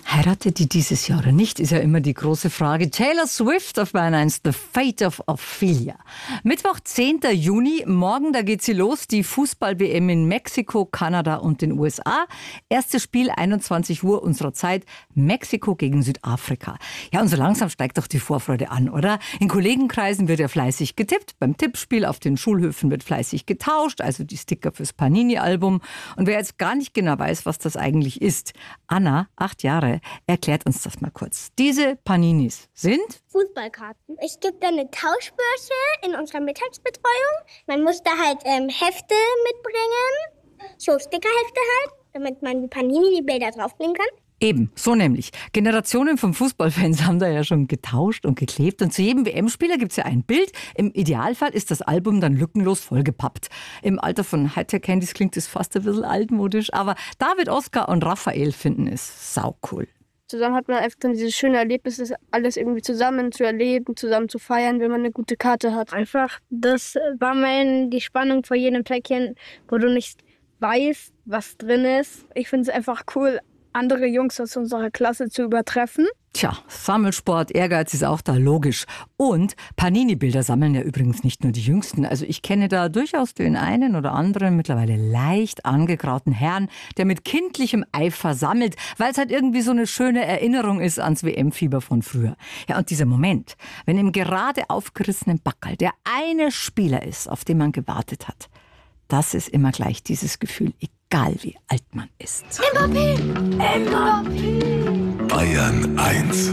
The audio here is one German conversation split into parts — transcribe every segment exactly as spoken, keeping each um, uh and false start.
Heiratet die dieses Jahr oder nicht, ist ja immer die große Frage. Taylor Swift auf Bayern eins, The Fate of Ophelia. Mittwoch, zehnten Juni, morgen, da geht sie los, die Fußball-W M in Mexiko, Kanada und den U S A. Erstes Spiel, einundzwanzig Uhr unserer Zeit, Mexiko gegen Südafrika. Ja, und so langsam steigt doch die Vorfreude an, oder? In Kollegenkreisen wird ja fleißig getippt, beim Tippspiel auf den Schulhöfen wird fleißig getauscht, also die Sticker fürs Panini-Album. Und wer jetzt gar nicht genau weiß, was das eigentlich ist, Anna, acht Jahre, erklärt uns das mal kurz. Diese Paninis sind Fußballkarten. Es gibt eine Tauschbörse in unserer Mittagsbetreuung. Man muss da halt ähm, Hefte mitbringen, so Stickerhefte halt, damit man die Panini, die Bilder draufbringen kann. Eben, so nämlich. Generationen von Fußballfans haben da ja schon getauscht und geklebt. Und zu jedem W M-Spieler gibt es ja ein Bild. Im Idealfall ist das Album dann lückenlos vollgepappt. Im Alter von Hightech-Handys klingt es fast ein bisschen altmodisch. Aber David, Oskar und Raphael finden es saucool. Zusammen hat man einfach dann dieses schöne Erlebnis, das alles irgendwie zusammen zu erleben, zusammen zu feiern, wenn man eine gute Karte hat. Einfach das Bammeln, die Spannung vor jedem Päckchen, wo du nicht weißt, was drin ist. Ich finde es einfach cool, andere Jungs aus unserer Klasse zu übertreffen. Tja, Sammelsport, Ehrgeiz ist auch da, logisch. Und Panini-Bilder sammeln ja übrigens nicht nur die Jüngsten. Also ich kenne da durchaus den einen oder anderen mittlerweile leicht angegrauten Herrn, der mit kindlichem Eifer sammelt, weil es halt irgendwie so eine schöne Erinnerung ist ans W M-Fieber von früher. Ja, und dieser Moment, wenn im gerade aufgerissenen Backerl der eine Spieler ist, auf den man gewartet hat, das ist immer gleich dieses Gefühl, egal wie alt man ist. Mbappé! Mbappé! Bayern eins.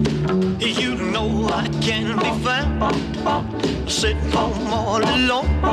You know I can't be found sitting home all alone.